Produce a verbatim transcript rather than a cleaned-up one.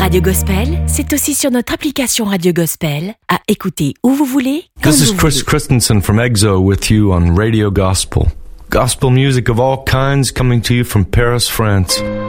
Radio Gospel, c'est aussi sur notre application Radio Gospel, à écouter où vous voulez, quand This vous is Chris voulez. Christensen from EXO with you on Radio Gospel. Gospel music of all kinds coming to you from Paris, France.